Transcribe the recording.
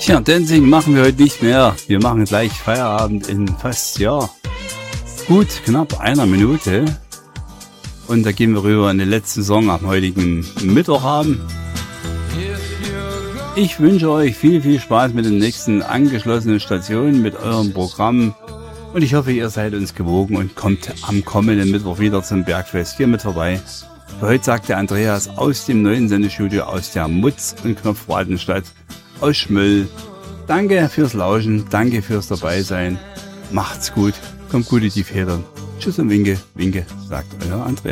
Tja, Dancing machen wir heute nicht mehr. Wir machen gleich Feierabend in fast, gut knapp einer Minute. Und da gehen wir rüber in den letzten Song am heutigen Mittwochabend. Ich wünsche euch viel, viel Spaß mit den nächsten angeschlossenen Stationen, mit eurem Programm. Und ich hoffe, ihr seid uns gewogen und kommt am kommenden Mittwoch wieder zum Bergfest hier mit vorbei. Für heute sagt der Andreas aus dem neuen Sendestudio aus der Mutz- und Knopfbratenstadt aus Schmöll. Danke fürs Lauschen, danke fürs Dabeisein. Macht's gut, kommt gut in die Federn. Tschüss und Winke, Winke, sagt euer Andreas.